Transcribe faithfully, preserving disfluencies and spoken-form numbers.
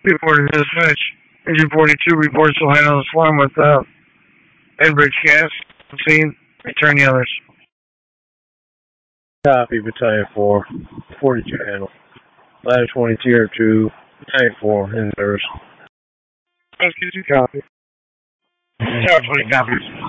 Reporting dispatch. Engine forty-two reports to land on the swarm with uh, Enbridge gas. Scene. Return the others. Copy, Battalion four, forty-two handle. Ladder twenty, Tier two, Battalion four, in service. Excuse me, copy. Tower twenty copies.